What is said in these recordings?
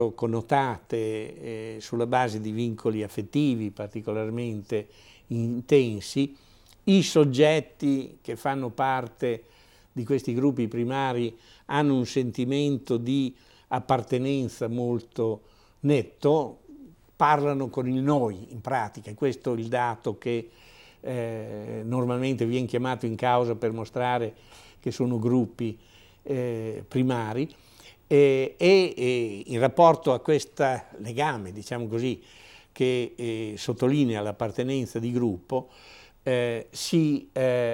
connotate sulla base di vincoli affettivi particolarmente intensi. I soggetti che fanno parte di questi gruppi primari hanno un sentimento di appartenenza molto netto, parlano con il noi in pratica, e questo è il dato che normalmente viene chiamato in causa per mostrare che sono gruppi primari, e in rapporto a questo legame, diciamo così, che sottolinea l'appartenenza di gruppo, si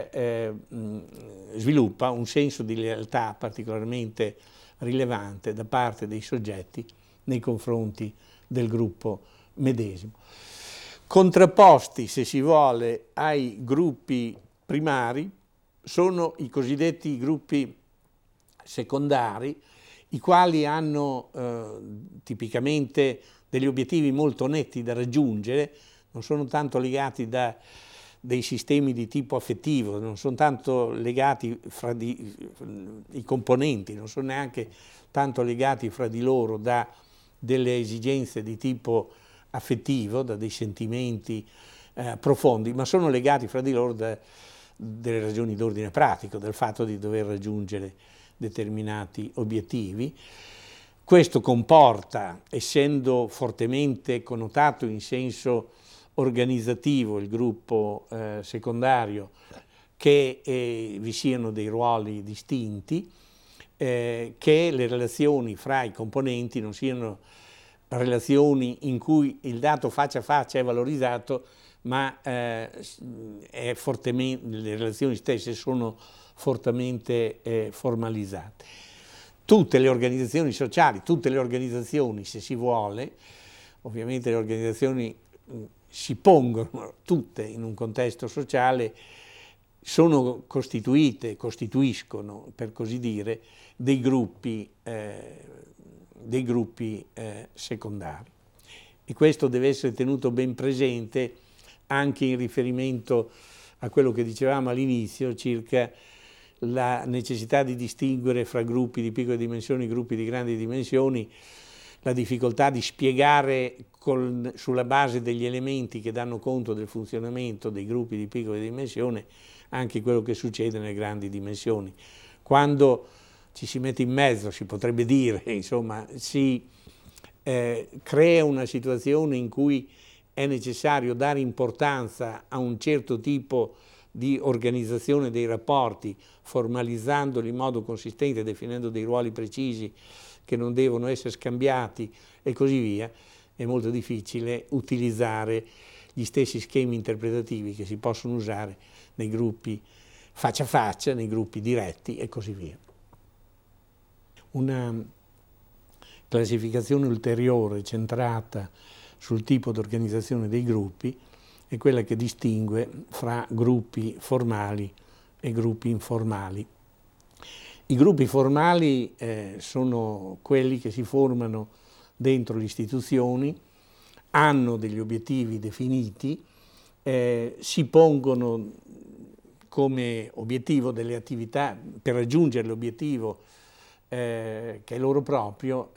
sviluppa un senso di lealtà particolarmente rilevante da parte dei soggetti nei confronti del gruppo medesimo. Contrapposti, se si vuole, ai gruppi primari sono i cosiddetti gruppi secondari, i quali hanno tipicamente degli obiettivi molto netti da raggiungere, non sono tanto legati da dei sistemi di tipo affettivo, non sono tanto legati fra i componenti, non sono neanche tanto legati fra di loro da delle esigenze di tipo affettivo, da dei sentimenti profondi, ma sono legati fra di loro da delle ragioni d'ordine pratico, del fatto di dover raggiungere determinati obiettivi. Questo comporta, essendo fortemente connotato in senso organizzativo il gruppo secondario, che vi siano dei ruoli distinti, che le relazioni fra i componenti non siano relazioni in cui il dato faccia a faccia è valorizzato, ma le relazioni stesse sono fortemente formalizzate. Tutte le organizzazioni sociali, tutte le organizzazioni, se si vuole, ovviamente le organizzazioni si pongono tutte in un contesto sociale, sono costituiscono, per così dire, dei gruppi secondari. E questo deve essere tenuto ben presente anche in riferimento a quello che dicevamo all'inizio circa la necessità di distinguere fra gruppi di piccole dimensioni e gruppi di grandi dimensioni, la difficoltà di spiegare sulla base degli elementi che danno conto del funzionamento dei gruppi di piccole dimensioni anche quello che succede nelle grandi dimensioni. Quando ci si mette in mezzo, si potrebbe dire, insomma, si crea una situazione in cui è necessario dare importanza a un certo tipo di organizzazione dei rapporti, formalizzandoli in modo consistente, definendo dei ruoli precisi che non devono essere scambiati e così via. È molto difficile utilizzare gli stessi schemi interpretativi che si possono usare nei gruppi faccia a faccia, nei gruppi diretti e così via. Una classificazione ulteriore centrata sul tipo di organizzazione dei gruppi è quella che distingue fra gruppi formali e gruppi informali. I gruppi formali sono quelli che si formano dentro le istituzioni, hanno degli obiettivi definiti, si pongono come obiettivo delle attività, per raggiungere l'obiettivo che è loro proprio,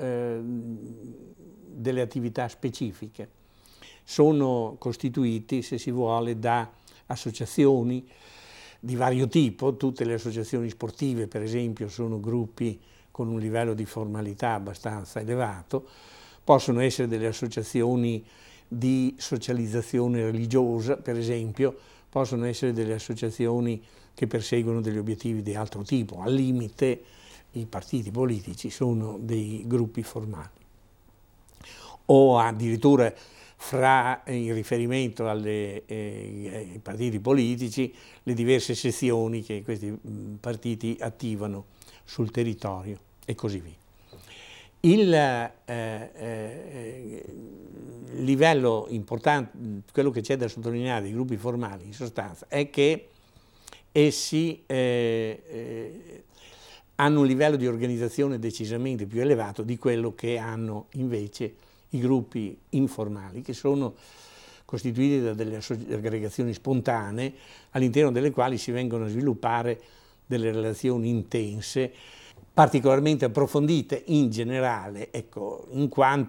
delle attività specifiche. Sono costituiti, se si vuole, da associazioni di vario tipo. Tutte le associazioni sportive, per esempio, sono gruppi con un livello di formalità abbastanza elevato. Possono essere delle associazioni di socializzazione religiosa, per esempio, possono essere delle associazioni che perseguono degli obiettivi di altro tipo. Al limite, i partiti politici sono dei gruppi formali. O addirittura in riferimento ai partiti politici, le diverse sezioni che questi partiti attivano sul territorio e così via. Il livello importante, quello che c'è da sottolineare dei gruppi formali in sostanza, è che essi hanno un livello di organizzazione decisamente più elevato di quello che hanno invece i gruppi informali, che sono costituiti da delle aggregazioni spontanee all'interno delle quali si vengono a sviluppare delle relazioni intense, particolarmente approfondite in generale, ecco, in quanto